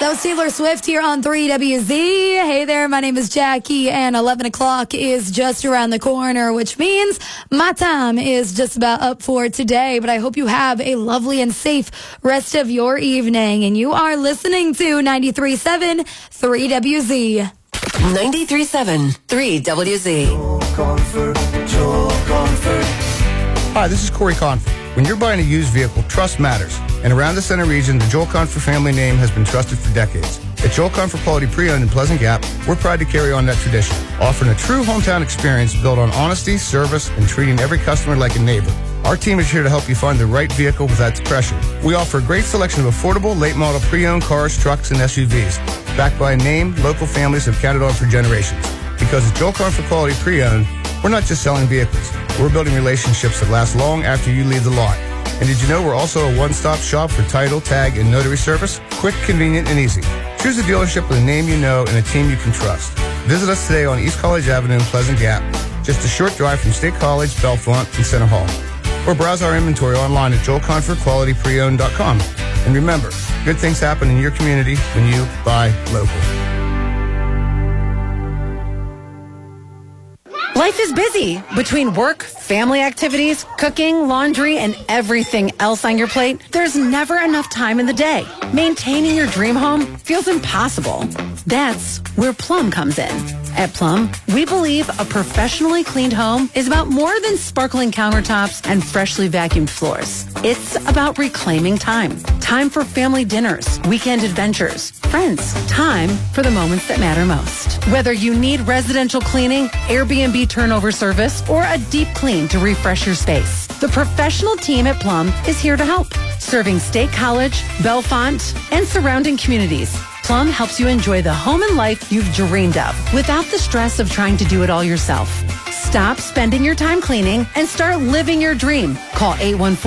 That was Taylor Swift here on 3WZ. Hey there, my name is Jackie, and 11 o'clock is just around the corner, which means my time is just about up for today. But I hope you have a lovely and safe rest of your evening. And you are listening to 93.7 3WZ. 93.7 3WZ. Joel Comfort. Hi, this is Corey Confer. When you're buying a used vehicle, trust matters. And around the Center region, the Joel Confer family name has been trusted for decades. At Joel Confer Quality Pre-Owned in Pleasant Gap, we're proud to carry on that tradition, offering a true hometown experience built on honesty, service, and treating every customer like a neighbor. Our team is here to help you find the right vehicle without the pressure. We offer a great selection of affordable, late-model pre-owned cars, trucks, and SUVs, backed by a name local families have counted on for generations. Because at Joel Confer Quality Pre-Owned, we're not just selling vehicles. We're building relationships that last long after you leave the lot. And did you know we're also a one-stop shop for title, tag, and notary service? Quick, convenient, and easy. Choose a dealership with a name you know and a team you can trust. Visit us today on East College Avenue in Pleasant Gap, just a short drive from State College, Bellefonte, and Center Hall. Or browse our inventory online at joelconferqualitypreowned.com. And remember, good things happen in your community when you buy local. Life is busy. Between work, family activities, cooking, laundry, and everything else on your plate, there's never enough time in the day. Maintaining your dream home feels impossible. That's where Plum comes in. At Plum, we believe a professionally cleaned home is about more than sparkling countertops and freshly vacuumed floors. It's about reclaiming time. Time for family dinners, weekend adventures, friends. Time for the moments that matter most. Whether you need residential cleaning, Airbnb turnover service, or a deep clean to refresh your space, the professional team at Plum is here to help. Serving State College, Bellefonte, and surrounding communities, Plum helps you enjoy the home and life you've dreamed of without the stress of trying to do it all yourself. Stop spending your time cleaning and start living your dream. Call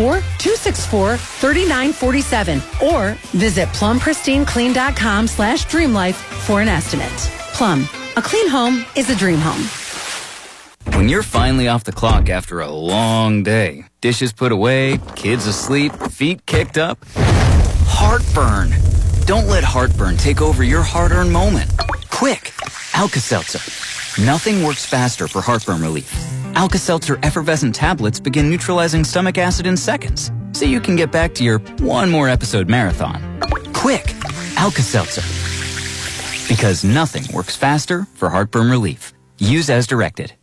814-264-3947 or visit plumpristineclean.com/dreamlife for an estimate. Plum, a clean home is a dream home. When you're finally off the clock after a long day, dishes put away, kids asleep, feet kicked up, heartburn. Don't let heartburn take over your hard-earned moment. Quick, Alka-Seltzer. Nothing works faster for heartburn relief. Alka-Seltzer effervescent tablets begin neutralizing stomach acid in seconds, so you can get back to your one more episode marathon. Quick, Alka-Seltzer. Because nothing works faster for heartburn relief. Use as directed.